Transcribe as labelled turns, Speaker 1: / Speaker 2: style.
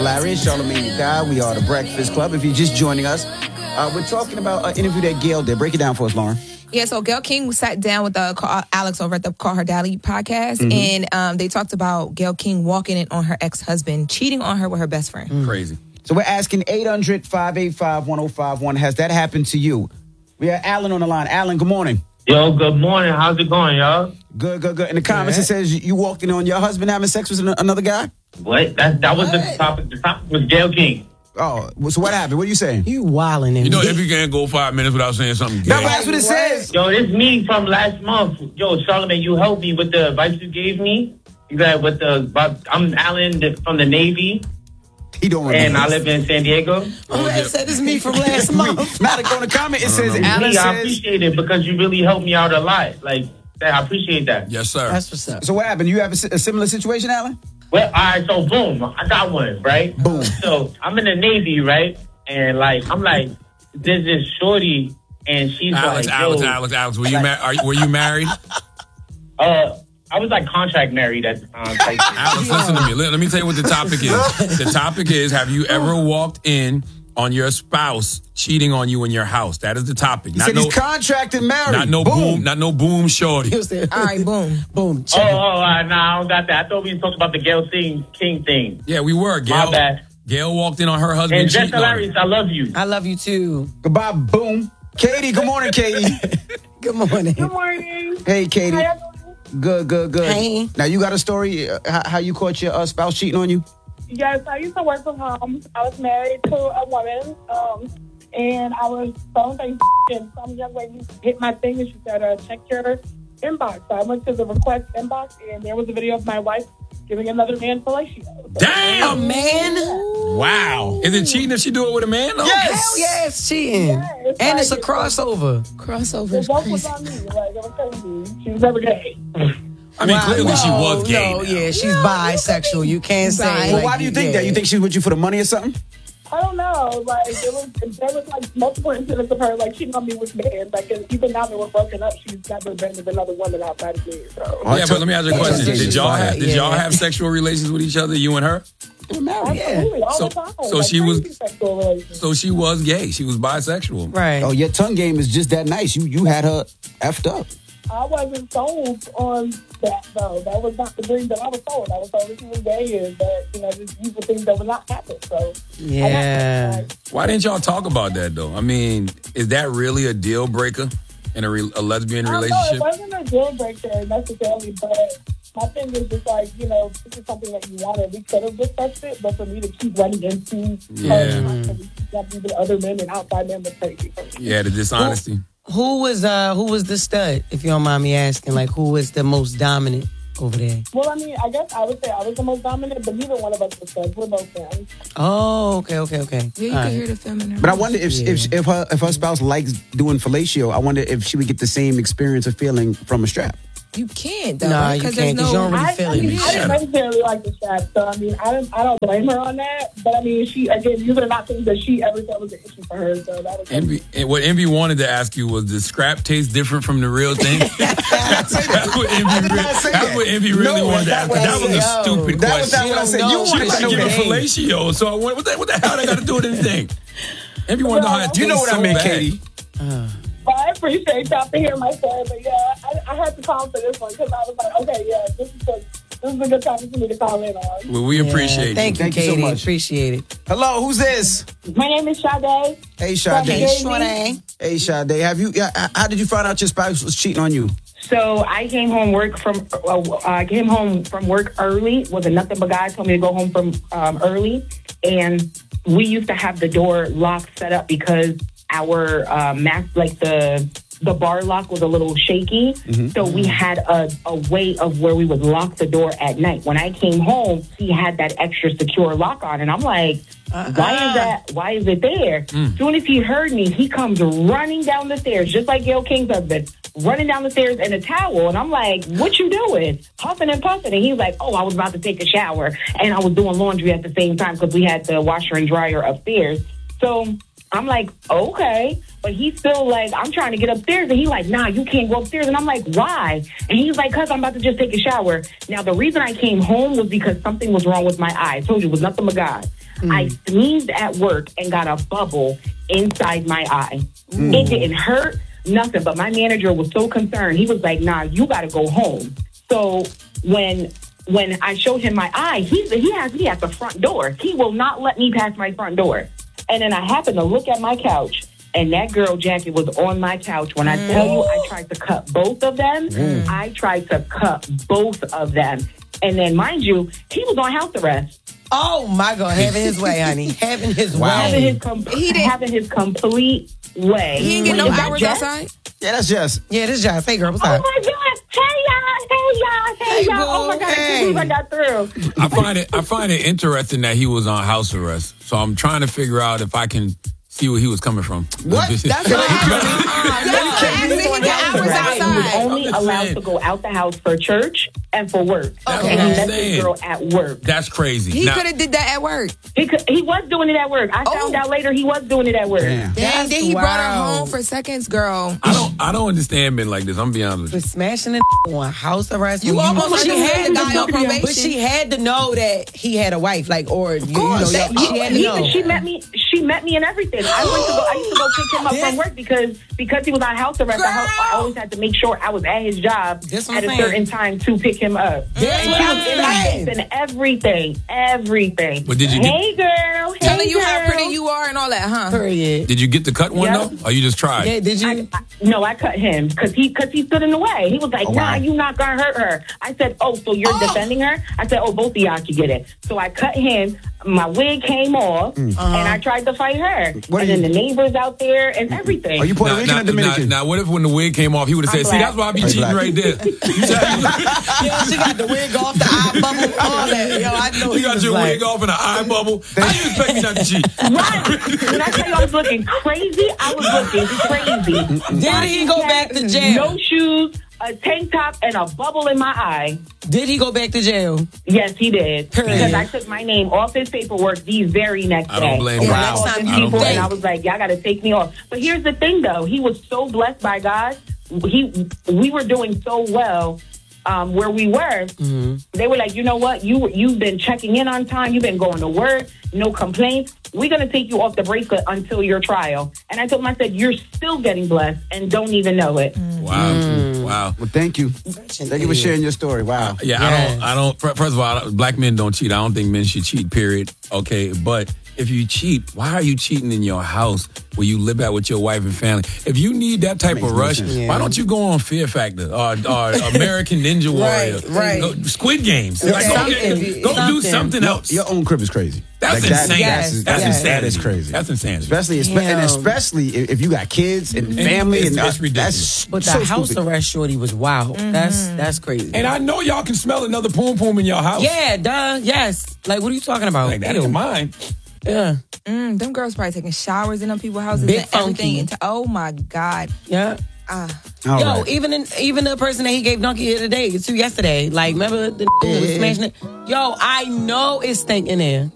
Speaker 1: Larry, Charlamagne the Guy. We are the Breakfast Club. If you're just joining us, we're talking about an interview that Gayle did. Break it down for us, Lauren.
Speaker 2: Yeah, so Gayle King sat down with Alex over at the Call Her Daddy podcast, and they talked about Gayle King walking in on her ex-husband, cheating on her with her best friend.
Speaker 1: Crazy. So we're asking 800-585-1051. Has that happened to you? We have Alan on the line. Alan, good morning.
Speaker 3: Yo, good morning. How's it going, y'all?
Speaker 1: Good. In the comments, it says you walked in on your husband having sex with another guy?
Speaker 3: What? That was the topic. The topic was Gayle King.
Speaker 1: Oh, so what happened? What are you saying?
Speaker 4: You wilding.
Speaker 5: You know, if you can't go 5 minutes without saying something gay.
Speaker 1: No, that's what it says.
Speaker 3: Yo, it's me from last month. Yo, Charlamagne, you helped me with the advice you gave me. I'm Alan from the Navy.
Speaker 1: He don't remember.
Speaker 3: And I live in San Diego.
Speaker 4: Oh, that said it's me from last month.
Speaker 1: Now to go in the comment, it says
Speaker 3: Alan, I appreciate it because you really helped me out a lot. Like, I appreciate that.
Speaker 5: Yes, sir.
Speaker 4: That's what's up.
Speaker 1: So what happened? You have a similar situation, Alan?
Speaker 3: Well, all right, so boom, I got one, right?
Speaker 1: Boom.
Speaker 3: So I'm in the Navy, right? And I'm like, there's this shorty, and she's
Speaker 5: Alex, were you married?
Speaker 3: I was like contract married at the time.
Speaker 5: Alex, listen to me. Let me tell you what the topic is. The topic is, have you ever walked in on your spouse cheating on you in your house? That is the topic.
Speaker 1: He said he's contracted married.
Speaker 5: Not no boom shorty.
Speaker 2: All right, boom.
Speaker 4: Boom.
Speaker 3: Nah, I don't got that. I thought we talked about the Gayle King thing.
Speaker 5: Yeah, we were.
Speaker 3: My bad.
Speaker 5: Gayle walked in on her husband
Speaker 3: and
Speaker 5: cheating
Speaker 3: Jess Hilarious, I love you.
Speaker 4: I love you too.
Speaker 1: Goodbye, boom. Katie, good morning, Katie.
Speaker 4: Good morning.
Speaker 6: Good morning.
Speaker 1: Hey, Katie. Good.
Speaker 4: Hey.
Speaker 1: Now, you got a story how you caught your spouse cheating on you?
Speaker 6: Yes, I used to work from home. I was married to a woman, and I was phone thing, and some young lady hit my thing, and she said, check your inbox. So I went to the request inbox, and there was a video of my wife giving another man fellatio.
Speaker 5: Damn,
Speaker 4: man.
Speaker 5: Wow. Is it cheating if she do it with a man, though?
Speaker 4: Yes. Hell yeah, it's cheating.
Speaker 6: Yes,
Speaker 4: and it's a crossover.
Speaker 2: Crossover
Speaker 6: The
Speaker 2: is
Speaker 6: joke was
Speaker 2: crazy.
Speaker 6: on me. Like, it was crazy. She was never gay.
Speaker 5: I mean, clearly she was gay.
Speaker 4: No, yeah, she's bisexual. You can't say.
Speaker 1: Well, why do you think that? You think she's with you for the money or something?
Speaker 6: I don't know. Like, there was like multiple incidents of her like cheating on me with men. Like, and even now that we're broken up, she's never been with another woman outside of me. So.
Speaker 5: Yeah, but let me ask you a question. Did y'all have sexual relations with each other, you and her?
Speaker 6: Absolutely, all the time.
Speaker 5: So
Speaker 6: like,
Speaker 5: she was.
Speaker 6: sexual relations.
Speaker 5: So she was gay. She was bisexual.
Speaker 4: Right.
Speaker 1: Oh, your tongue game is just that nice. You had her effed up.
Speaker 6: I wasn't sold on that, though. That was not the dream that I was sold. I was told that she was gay and that, these were things that would not happen. So,
Speaker 4: yeah.
Speaker 5: Why didn't y'all talk about that, though? I mean, is that really a deal breaker in a lesbian relationship?
Speaker 6: No, it wasn't a deal breaker necessarily, but my thing is just like, this is something that you wanted. We could have discussed it, but for me to keep running into even other men and outside men was crazy.
Speaker 5: Yeah, the dishonesty.
Speaker 4: Who was the stud, if you don't mind me asking? Like, who was the most dominant over there?
Speaker 6: Well, I mean, I guess I would say I was the most dominant, but neither one of us was studs. We're both fans.
Speaker 4: Oh, okay.
Speaker 2: Yeah, you can hear the feminine.
Speaker 1: But I wonder if her spouse likes doing fellatio, I wonder if she would get the same experience of feeling from a strap.
Speaker 2: You can't, though.
Speaker 4: Nah, you can't, because you don't really feel it.
Speaker 6: I didn't necessarily like the strap, so I mean, I don't blame her on that. But I mean, these are not things that she ever thought was an issue for her. So that was
Speaker 5: what Envy wanted to ask you was, does scrap taste different from the real thing? That's what Envy really wanted to ask. That was a stupid question.
Speaker 1: That was what I said. You
Speaker 5: She
Speaker 1: wanted to
Speaker 5: give
Speaker 1: know
Speaker 5: a
Speaker 1: that.
Speaker 5: fellatio, so I went, what the hell they got to do with anything? Envy wanted to know how it tastes.
Speaker 1: You know what I mean,
Speaker 5: bad.
Speaker 1: Katie.
Speaker 6: But I appreciate y'all for hearing my story. But yeah, I had to call for this one because I was like, okay, yeah, this is a good topic for me to call in on.
Speaker 5: Well, we appreciate
Speaker 4: Thank you, Katie.
Speaker 1: so much.
Speaker 4: Appreciate it.
Speaker 1: Hello, who's this?
Speaker 6: My name is Sade.
Speaker 1: Hey, Sade.
Speaker 6: Sade.
Speaker 1: Hey, Sade. How did you find out your spouse was cheating on you?
Speaker 7: So I came home from work early. Wasn't nothing but guys told me to go home from early, and we used to have the door lock set up because our the bar lock was a little shaky. Mm-hmm. So we had a way of where we would lock the door at night. When I came home, he had that extra secure lock on, and I'm like, why is it there? Soon as he heard me, he comes running down the stairs, just like Gayle King's husband, running down the stairs in a towel. And I'm like, what you doing? Huffing and puffing. And he's like, oh, I was about to take a shower. And I was doing laundry at the same time because we had the washer and dryer upstairs. So I'm like, okay. But he's still like, I'm trying to get upstairs. And he's like, nah, you can't go upstairs. And I'm like, why? And he's like, because I'm about to just take a shower. Now, the reason I came home was because something was wrong with my eye. I told you, it was nothing but God. I sneezed at work and got a bubble inside my eye. It didn't hurt, nothing. But my manager was so concerned. He was like, nah, you got to go home. So when I showed him my eye, he has me at the front door. He will not let me pass my front door. And then I happened to look at my couch, and that girl jacket was on my couch. When I tell you, I tried to cut both of them. I tried to cut both of them. And then, mind you, he was on house arrest.
Speaker 4: Oh, my God. Having his way, honey. Having his way.
Speaker 7: Having his complete way.
Speaker 2: He didn't get no hours outside?
Speaker 1: Yeah, that's Jess.
Speaker 4: Yeah, this is Jess. Hey, girl, what's
Speaker 7: Oh,
Speaker 4: up?
Speaker 7: my God. Hey, y'all. Oh, my God. I can't believe I got through.
Speaker 5: I find it interesting that he was on house arrest. So I'm trying to figure out if I can see where he was coming from.
Speaker 1: What?
Speaker 2: That's
Speaker 7: He was only allowed to go out the house for church and for work.
Speaker 5: That's
Speaker 7: And
Speaker 5: what
Speaker 7: he
Speaker 5: I'm
Speaker 7: met
Speaker 5: saying.
Speaker 7: this girl at work.
Speaker 5: That's crazy.
Speaker 2: He could have did that at work.
Speaker 7: He was doing it at work. I found out later he was doing it at work.
Speaker 1: Damn.
Speaker 2: Then he brought her home for seconds, girl.
Speaker 5: I don't understand men like this. I'm gonna be honest with you.
Speaker 4: For smashing it on house arrest.
Speaker 2: You almost had the guy on probation.
Speaker 4: But she had to know that he had a wife, like, or you know, she had to know.
Speaker 7: She met me and everything. I used to go pick him up from work because he was on house arrest. I always had to make sure I was at his job at a certain time to pick him up. And she was in my face and everything.
Speaker 5: But did you
Speaker 7: hey girl,
Speaker 2: telling you how pretty you are and all that, huh?
Speaker 4: Period.
Speaker 5: Did you get the cut one
Speaker 7: Yep.
Speaker 5: though, or you just tried?
Speaker 4: Yeah, did you?
Speaker 7: No, I cut him because he stood in the way. He was like, nah, you not gonna hurt her. I said, oh, so you're defending her? I said, oh, both of y'all should get it. So I cut him. My wig came off, and I tried to fight her. Then the neighbors out there and everything.
Speaker 1: Are you Puerto Rican or Dominican?
Speaker 5: Now, what if when the wig came off, he would have said, see, that's why I be cheating right there.
Speaker 4: Yeah, she got the wig off, the eye bubble, all that. Yo, I know
Speaker 5: you got your wig off and an eye bubble. How you expect me not to cheat?
Speaker 7: Right. When I tell you I was looking crazy, I was looking crazy.
Speaker 4: Did he go back to jail?
Speaker 7: No shoes, a tank top, and a bubble in my eye.
Speaker 4: Did he go back to jail?
Speaker 7: Yes, he did.
Speaker 4: Period.
Speaker 7: Because I took my name off his paperwork the very next day.
Speaker 5: I don't blame you.
Speaker 7: Wow.
Speaker 5: Next time
Speaker 7: I don't blame and I was like, y'all got to take me off. But here's the thing, though. He was so blessed by God. We were doing so well. Where we were, they were like, you know what? You've been checking in on time. You've been going to work. No complaints. We're going to take you off the bracelet until your trial. And I told him, I said, you're still getting blessed and don't even know it.
Speaker 5: Wow.
Speaker 1: Well, thank you. Thank you for sharing your story. Wow.
Speaker 5: I don't. First of all, black men don't cheat. I don't think men should cheat, period. Okay. But if you cheat, why are you cheating in your house where you live out with your wife and family? If you need that type of rush, why don't you go on Fear Factor or American Ninja Warrior?
Speaker 4: Right.
Speaker 5: Squid Games. Like, go do something else.
Speaker 1: Your own crib is crazy.
Speaker 5: That's insane. That's insane.
Speaker 1: That is crazy.
Speaker 5: That's insane.
Speaker 1: Especially if you got kids and family.
Speaker 5: It's ridiculous.
Speaker 4: But the house arrest shorty was wild. That's crazy.
Speaker 5: And I know y'all can smell another poom poom in your house.
Speaker 4: Yeah, duh. Yes. Like, what are you talking about?
Speaker 5: Like, that ain't mine.
Speaker 4: Yeah.
Speaker 2: Them girls probably taking showers in them people's houses
Speaker 4: Big
Speaker 2: and everything. Oh my God.
Speaker 4: Yeah.
Speaker 1: Right.
Speaker 4: even the person that he gave donkey the day to yesterday. Like, remember the was smashing it? Yo, I know it's stinking there.